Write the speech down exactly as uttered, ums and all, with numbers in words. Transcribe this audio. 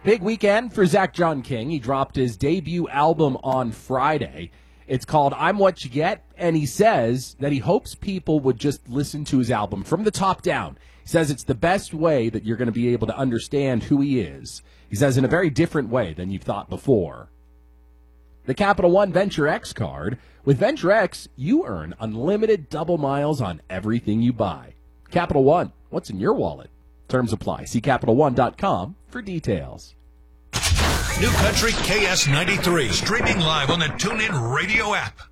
Big weekend for Zach John King. He dropped his debut album on Friday. It's called I'm What You Get, and he says that he hopes people would just listen to his album from the top down. He says it's the best way that you're going to be able to understand who he is. He says in a very different way than you've thought before. The Capital One Venture X card. With Venture X, you earn unlimited double miles on everything you buy. Capital One, what's in your wallet? Terms apply. See Capital One dot com for details. New Country K S ninety-three, streaming live on the TuneIn Radio app.